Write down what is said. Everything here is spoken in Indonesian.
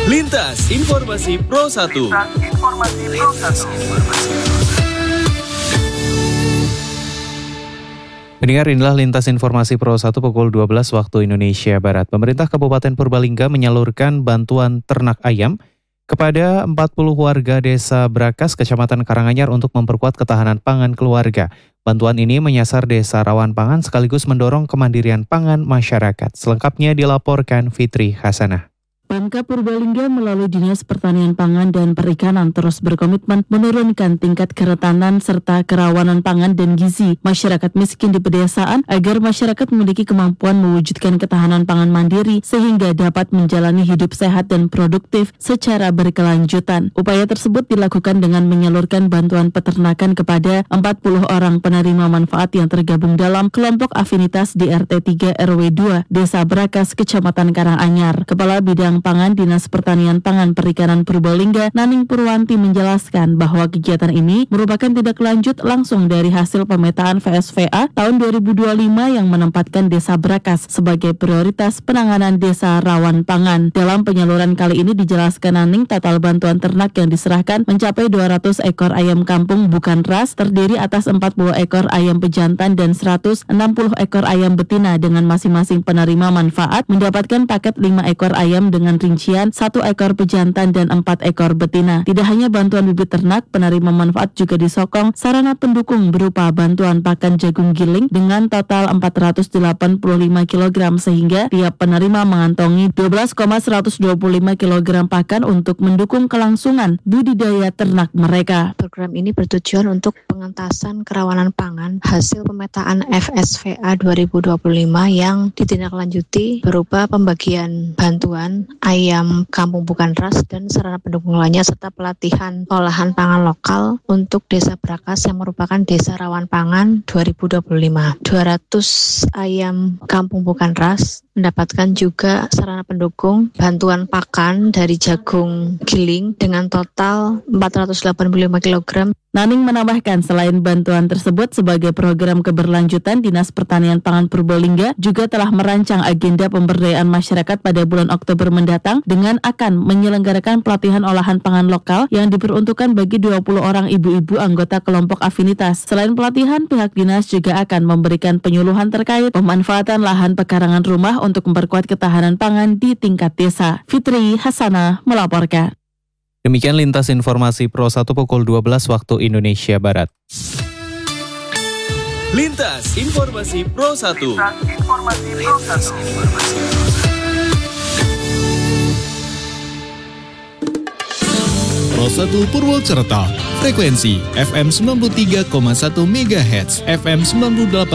Lintas Informasi Pro 1. Pendengar, inilah Lintas Informasi Pro 1 pukul 12 waktu Indonesia Barat. Pemerintah Kabupaten Purbalingga menyalurkan bantuan ternak ayam kepada 40 warga Desa Brakas, Kecamatan Karanganyar untuk memperkuat ketahanan pangan keluarga. Bantuan ini menyasar desa rawan pangan sekaligus mendorong kemandirian pangan masyarakat. Selengkapnya dilaporkan Fitri Hasanah. Pemkab Purbalingga melalui Dinas Pertanian Pangan dan Perikanan terus berkomitmen menurunkan tingkat kerentanan serta kerawanan pangan dan gizi masyarakat miskin di pedesaan agar masyarakat memiliki kemampuan mewujudkan ketahanan pangan mandiri sehingga dapat menjalani hidup sehat dan produktif secara berkelanjutan. Upaya tersebut dilakukan dengan menyalurkan bantuan peternakan kepada 40 orang penerima manfaat yang tergabung dalam kelompok afinitas di RT 3 RW 2 Desa Brakas, Kecamatan Karanganyar. Kepala Bidang Pangan Dinas Pertanian Pangan Perikanan Purbalingga, Naning Purwanti menjelaskan bahwa kegiatan ini merupakan tindak lanjut langsung dari hasil pemetaan VSVA tahun 2025 yang menempatkan Desa Brakas sebagai prioritas penanganan desa rawan pangan. Dalam penyaluran kali ini dijelaskan Naning, total bantuan ternak yang diserahkan mencapai 200 ekor ayam kampung bukan ras, terdiri atas 40 ekor ayam pejantan dan 160 ekor ayam betina, dengan masing-masing penerima manfaat mendapatkan paket 5 ekor ayam dengan rincian 1 ekor pejantan dan 4 ekor betina. Tidak hanya bantuan bibit ternak, penerima manfaat juga disokong sarana pendukung berupa bantuan pakan jagung giling dengan total 485 kg sehingga tiap penerima mengantongi 12,125 kg pakan untuk mendukung kelangsungan budidaya ternak mereka. Program ini bertujuan untuk pengentasan kerawanan pangan hasil pemetaan FSVA 2025 yang ditindaklanjuti berupa pembagian bantuan ayam kampung bukan ras dan sarana pendukung lainnya serta pelatihan olahan pangan lokal untuk Desa Brakas yang merupakan desa rawan pangan 2025. 200 ayam kampung bukan ras mendapatkan juga sarana pendukung bantuan pakan dari jagung giling dengan total 485 kg. Naning menambahkan selain bantuan tersebut sebagai program keberlanjutan, Dinas Pertanian Pangan Purbalingga juga telah merancang agenda pemberdayaan masyarakat pada bulan Oktober mendatang dengan akan menyelenggarakan pelatihan olahan pangan lokal yang diperuntukkan bagi 20 orang ibu-ibu anggota kelompok afinitas. Selain pelatihan, pihak dinas juga akan memberikan penyuluhan terkait pemanfaatan lahan pekarangan rumah untuk memperkuat ketahanan pangan di tingkat desa. Fitri Hasanah melaporkan. Demikian Lintas Informasi Pro 1 pukul 12 waktu Indonesia Barat. Lintas Informasi Pro 1. Pro 1 Purwokerto, frekuensi FM 93,1 MHz, FM 98